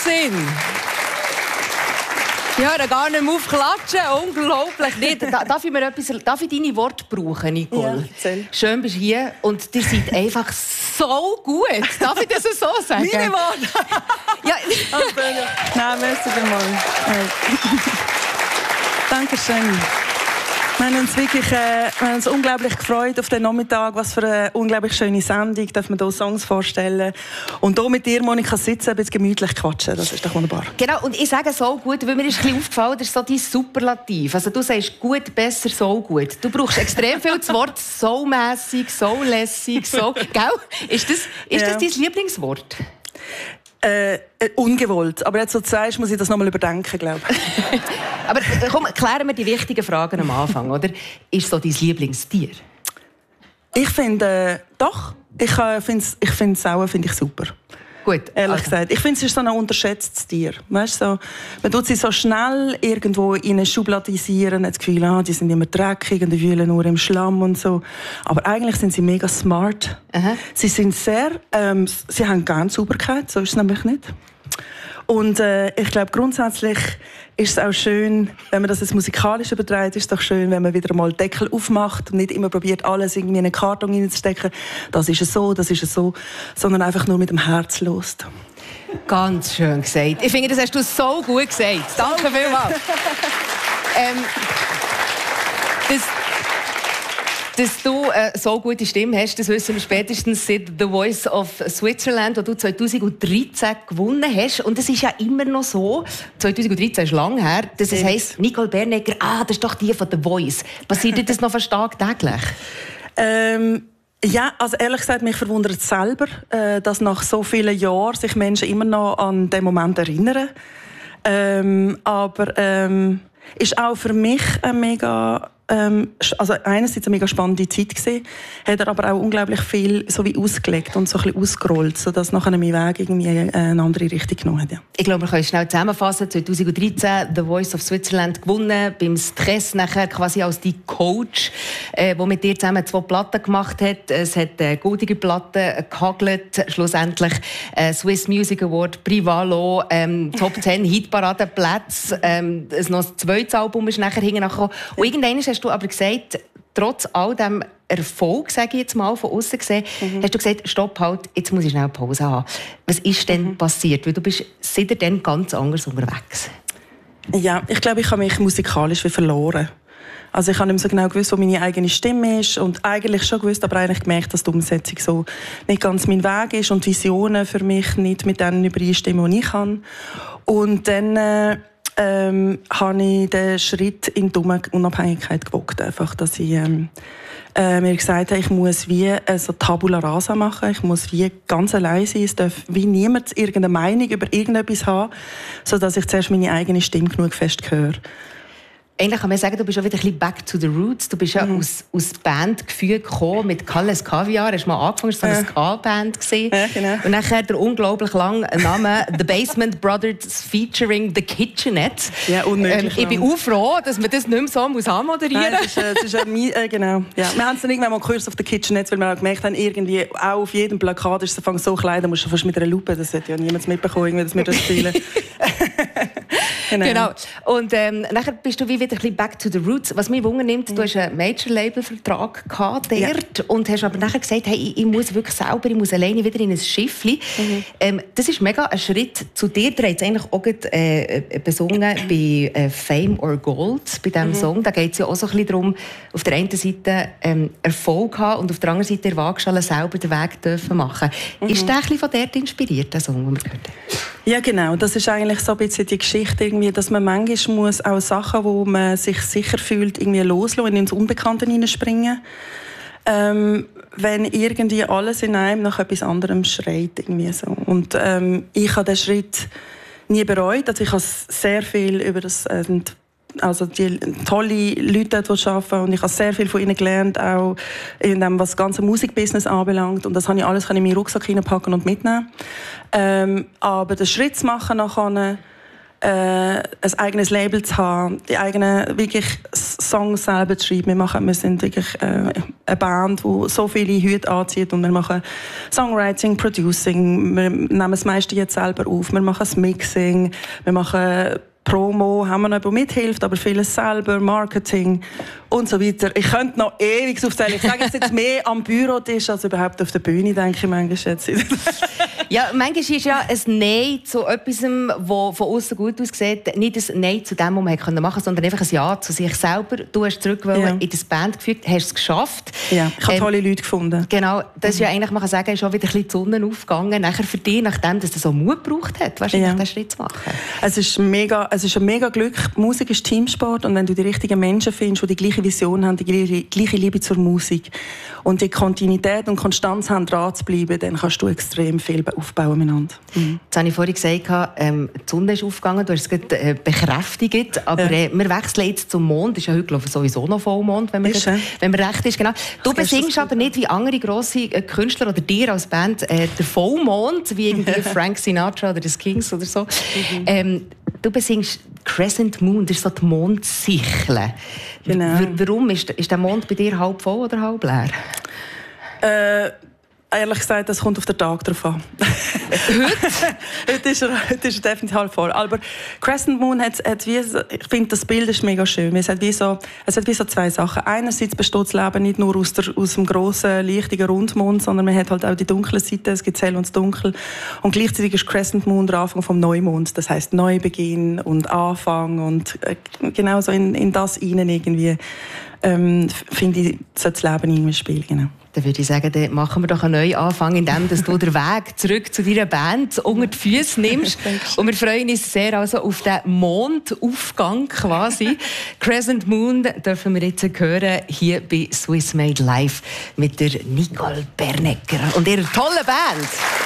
Wahnsinn! Ich höre gar nicht mehr aufklatschen. Unglaublich. Nee, darf ich deine Worte brauchen, Nicole? Ja, schön, bist du hier. Und ihr seid einfach so gut. Darf ich das so sagen? Meine Worte? Ja. Nein, merci vielmals. Dankeschön. Wir haben uns unglaublich gefreut auf den Nachmittag. Was für eine unglaublich schöne Sendung. Darf man hier Songs vorstellen. Und hier mit dir, Monika, sitzen, ein bisschen gemütlich quatschen. Das ist doch wunderbar. Genau, und ich sage so gut, weil mir ist ein bisschen aufgefallen, das ist so dein Superlativ. Also du sagst gut, besser, so gut. Du brauchst extrem viel das Wort so mässig, so lässig, so... Gell? Ist das dein Lieblingswort? Ungewollt. Aber jetzt, so du sagst, muss ich das nochmal überdenken, glaube ich. Aber komm, klären wir die wichtigen Fragen am Anfang, oder? Ist so dein Lieblingstier? Ich finde, doch. Ich finde Sauen finde ich super. Gut. Ehrlich gesagt. Ich finde, es ist so ein unterschätztes Tier. Weißt, so, man tut sie so schnell irgendwo in eine schubladisieren, hat das Gefühl, die sind immer dreckig und die wühlen nur im Schlamm und so. Aber eigentlich sind sie mega smart. Aha. Sie sind sie haben gerne Sauberkeit, so ist es nämlich nicht. Und ich glaube, grundsätzlich ist es auch schön, wenn man das jetzt musikalisch überträgt, ist es doch schön, wenn man wieder mal den Deckel aufmacht und nicht immer probiert, alles irgendwie in einen Karton reinzustecken. Das ist es so, sondern einfach nur mit dem Herz lost. Ganz schön gesagt. Ich finde, das hast du so gut gesagt. Danke vielmals. Dass du so gute Stimme hast, das wissen wir spätestens seit «The Voice of Switzerland», wo du 2013 gewonnen hast. Und es ist ja immer noch so, 2013 ist lang her, dass es heisst, Nicole Bernegger, das ist doch die von «The Voice». Passiert dir das noch fast tagtäglich? Ja, also ehrlich gesagt, mich verwundert es selber, dass nach so vielen Jahren sich Menschen immer noch an den Moment erinnern. Aber ist auch für mich ein mega... also einerseits eine mega spannende Zeit gewesen, hat er aber auch unglaublich viel so wie ausgelegt und so ein bisschen ausgerollt, sodass nachher mein Weg irgendwie eine andere Richtung genommen hat. Ja. Ich glaube, wir können schnell zusammenfassen. 2013 «The Voice of Switzerland» gewonnen, beim Stress nachher quasi als die Coach, der mit dir zusammen 2 Platten gemacht hat. Es hat goldige Platten gehagelt, schlussendlich Swiss Music Award, Prix Valo, Top 10 Hitparadenplätze, noch ein zweites Album ist nachher hingekommen. Und irgendwann hast du aber gesagt, trotz all dem Erfolg, sage ich jetzt mal, von außen gesehen, hast du gesagt, stopp, halt, jetzt muss ich schnell Pause haben. Was ist denn passiert? Weil du bist seitdem ganz anders unterwegs. Ja, ich glaube, ich habe mich musikalisch wie verloren. Also ich habe nicht mehr so genau gewusst, wo meine eigene Stimme ist und eigentlich schon gewusst, aber eigentlich gemerkt, dass die Umsetzung so nicht ganz mein Weg ist und Visionen für mich nicht mit denen übereinstimmen, die ich habe. Und dann habe ich den Schritt in die Unabhängigkeit gewagt. Einfach, dass ich mir gesagt habe, ich muss wie so Tabula rasa machen. Ich muss wie ganz allein sein. Es darf wie niemand irgendeine Meinung über irgendetwas haben, sodass ich zuerst meine eigene Stimme genug fest höre. Eigentlich kann man sagen, du bist auch wieder ein bisschen back to the roots. Du bist ja aus Bandgefühl gekommen mit Kalles Kaviar. Hast du mal angefangen, das war so eine Ska-Band. Ja, genau. Und dann der unglaublich lange Name «The Basement Brothers featuring The Kitchenette». Ja, unmöglich. Ich bin auch froh, dass man das nicht mehr so anmoderieren muss. Nein, das ist genau. Ja. Wir haben es dann irgendwann mal gehört auf The Kitchenette, weil wir auch gemerkt haben, irgendwie auch auf jedem Plakat ist es so klein, da musst du fast mit einer Lupe, das hat ja niemand mitbekommen, dass wir das spielen. Genau. Und nachher bist du wieder ein bisschen back to the roots. Was mich wundernimmt, du hast einen Major-Label-Vertrag gehabt dort und hast aber nachher gesagt, hey, ich muss wirklich selber, ich muss alleine wieder in ein Schiffli. Das ist mega ein Schritt zu dir. Du hast eigentlich auch besungen bei «Fame or Gold», bei diesem Song. Da geht es ja auch so ein bisschen darum, auf der einen Seite Erfolg haben und auf der anderen Seite der Waagschale selber den Weg dürfen machen. Ist der ein bisschen von dort inspiriert, der Song, den wir gehört haben? Ja, genau. Das ist eigentlich so ein bisschen die Geschichte, irgendwie, dass man manchmal muss auch Sachen, wo man sich sicher fühlt, irgendwie loslassen und ins Unbekannte hineinspringen. Wenn irgendwie alles in einem nach etwas anderem schreit. Irgendwie so. Und ich habe den Schritt nie bereut. Also ich habe sehr viel über das... also die tolle Leute, die arbeiten, und ich habe sehr viel von ihnen gelernt, auch in dem, was das ganze Musikbusiness anbelangt. Und das habe ich alles in meinen Rucksack hineinpacken und mitnehmen. Aber den Schritt zu machen nachher, ein eigenes Label zu haben, die eigenen wirklich Songs selber zu schreiben. Wir sind wirklich eine Band, die so viele Hüte anzieht und wir machen Songwriting, Producing, wir nehmen das meiste jetzt selber auf, wir machen das Mixing, wir machen Promo, haben wir noch jemand mithilft, aber vieles selber, Marketing und so weiter. Ich könnte noch ewig aufzählen. Ich sage jetzt mehr am Bürotisch als überhaupt auf der Bühne, denke ich manchmal jetzt. Ja, manchmal ist ja ein Nein zu etwas, das von außen gut aussieht, nicht ein Nein zu dem, was man machen konnte, sondern einfach ein Ja zu sich selber. Du hast zurück in das Band gefügt, hast es geschafft. Ja, ich habe tolle Leute gefunden. Genau, das ist ja eigentlich, man kann sagen, ist auch wieder ein bisschen die Sonne aufgegangen, nachher für dich, nachdem dass das so Mut gebraucht hat, wahrscheinlich diesen Schritt zu machen. Es ist ein mega Glück. Musik ist Teamsport und wenn du die richtigen Menschen findest, die die gleiche Vision haben, die gleiche Liebe zur Musik und die Kontinuität und Konstanz haben, dran zu bleiben, dann kannst du extrem viel aufbauen miteinander. Jetzt habe ich vorhin gesagt, die Sonne ist aufgegangen, du hast es gerade bekräftigt, aber wir wechseln jetzt zum Mond. Das ist ja heute glaube ich, sowieso noch Vollmond, wenn man recht ist. Genau. Du besingst aber nicht wie andere grosse Künstler oder dir als Band der Vollmond, wie irgendwie Frank Sinatra oder die Kings oder so. Du besingst Crescent Moon, das ist so die Mondsichel. Genau. Warum? Ist der Mond bei dir halb voll oder halb leer? Ehrlich gesagt, das kommt auf den Tag drauf an. Heute ist er definitiv halb voll. Aber Crescent Moon hat wie, ich finde, das Bild ist mega schön. Es hat wie so zwei Sachen. Einerseits besteht das Leben nicht nur aus dem grossen, lichtigen Rundmond, sondern man hat halt auch die dunkle Seite, es gibt das Hell und das Dunkel. Und gleichzeitig ist Crescent Moon der Anfang vom Neumond. Das heisst Neubeginn und Anfang und genau so in das hinein irgendwie finde ich, sollte das Leben irgendwie spielen. Genau. Dann würde ich sagen, dann machen wir doch einen neuen Anfang, indem du den Weg zurück zu deiner Band unter die Füße nimmst. Und wir freuen uns sehr also auf den Mondaufgang quasi. Crescent Moon dürfen wir jetzt hören hier bei Swiss Made Live mit der Nicole Bernecker und ihrer tollen Band.